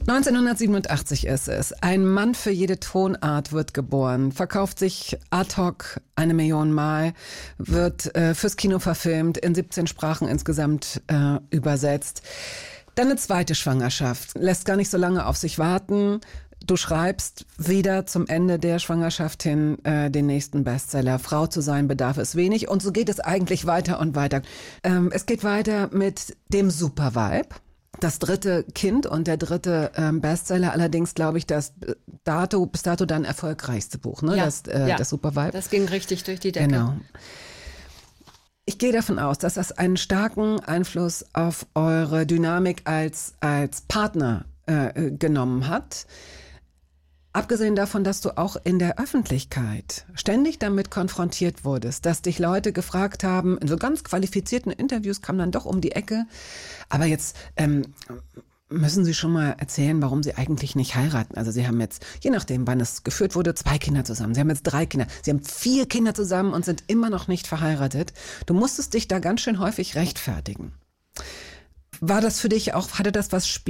1987 ist es. Ein Mann für jede Tonart wird geboren, verkauft sich ad hoc 1 Million Mal, wird fürs Kino verfilmt, in 17 Sprachen insgesamt übersetzt. Dann eine zweite Schwangerschaft, lässt gar nicht so lange auf sich warten. Du schreibst wieder zum Ende der Schwangerschaft hin den nächsten Bestseller. Frau zu sein bedarf es wenig. Und so geht es eigentlich weiter und weiter. Es geht weiter mit dem Supervibe. Das 3. Kind und der 3. Bestseller, allerdings glaube ich, bis dato dein erfolgreichste Buch, ne? Ja, das Supervibe. Das ging richtig durch die Decke. Genau. Ich gehe davon aus, dass das einen starken Einfluss auf eure Dynamik als Partner genommen hat. Abgesehen davon, dass du auch in der Öffentlichkeit ständig damit konfrontiert wurdest, dass dich Leute gefragt haben, in so ganz qualifizierten Interviews kam dann doch um die Ecke, aber jetzt müssen Sie schon mal erzählen, warum Sie eigentlich nicht heiraten. Also Sie haben jetzt, je nachdem wann es geführt wurde, 2 Kinder zusammen. Sie haben jetzt 3 Kinder. Sie haben 4 Kinder zusammen und sind immer noch nicht verheiratet. Du musstest dich da ganz schön häufig rechtfertigen. War das für dich auch, hatte das was